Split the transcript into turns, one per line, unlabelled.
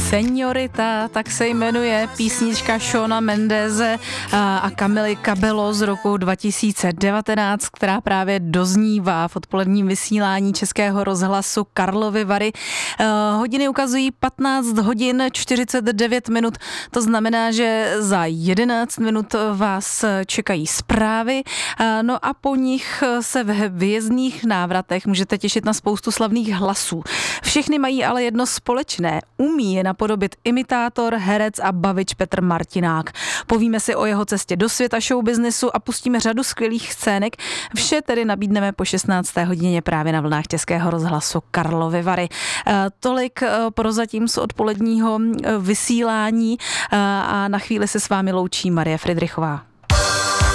Señorita, tak se jmenuje písnička Shawna Mendese a Camily Cabello z roku 2019, která právě doznívá v odpoledním vysílání Českého rozhlasu Karlovy Vary. Hodiny ukazují 15 hodin 49 minut, to znamená, že za 11 minut vás čekají zprávy, no a po nich se v výjezdných návratech můžete těšit na spoustu slavných hlasů. Všechny mají ale jedno společné, umí je napodobit imitátor, herec a bavič Petr Martinák. Povíme si o jeho cestě do světa showbiznesu a pustíme řadu skvělých scének. Vše tedy nabídneme po 16. hodině právě na vlnách Českého rozhlasu Karlovy Vary. Tolik prozatím z odpoledního vysílání a na chvíli se s vámi loučí Marie Fridrichová.